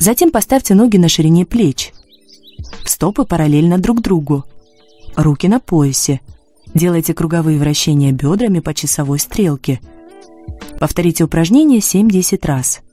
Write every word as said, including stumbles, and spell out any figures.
Затем поставьте ноги на ширине плеч. Стопы параллельно друг другу. Руки на поясе. Делайте круговые вращения бедрами по часовой стрелке. Повторите упражнение семь-десять раз.